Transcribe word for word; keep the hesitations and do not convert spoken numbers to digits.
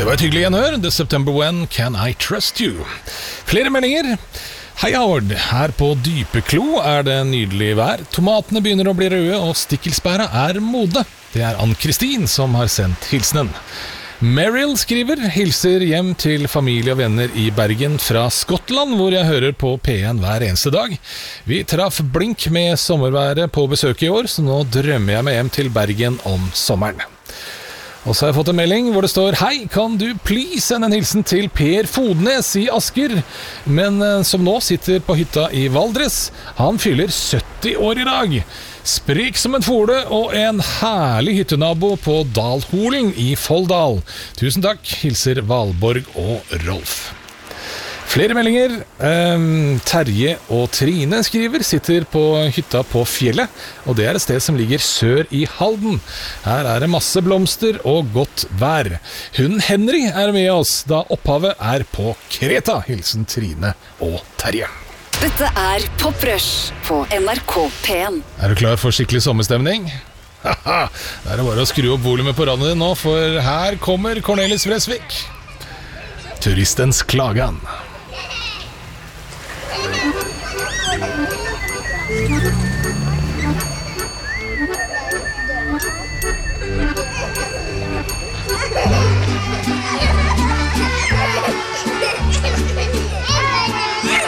Det var et hyggelig gjenhør. The September When Can I Trust You? Flere meldinger. Hei Howard, her på Dypeklo er det nydelig vær. Tomatene begynner å bli røde, og stikkelsbæra er mode. Det er Ann-Kristin som har sendt hilsenen. Meryl skriver, hilser hjem til familie og venner i Bergen fra Skottland, hvor jeg hører på P en hver eneste dag. Vi traff blink med sommerværet på besøk i år, så nå drømmer jeg meg hjem til Bergen om sommeren. Og så har jeg fått en melding hvor det står: Hei, kan du please sende en hilsen til Per Fodnes i Asker, men som nå sitter på hytta i Valdres. Han fyller sytti år i dag. Sprek som en fole og en herlig hyttenabo på Dalholen i Folldal. Tusen takk, hilser Valborg og Rolf. Flere meldinger. Um, Terje og Trine skriver, sitter på hytta på fjellet, og det er et sted som ligger sør i Halden. Her er det masse blomster og godt vær. Hunden Henry er med oss, da opphavet er på Kreta. Hilsen Trine og Terje. Dette er Pop Rush på N R K P en. Er du klar for skikkelig sommerstemning? Haha, det er bare å skru opp volumet på radioen din nå, for her kommer Cornelis Vreeswijk. Turistens klagan.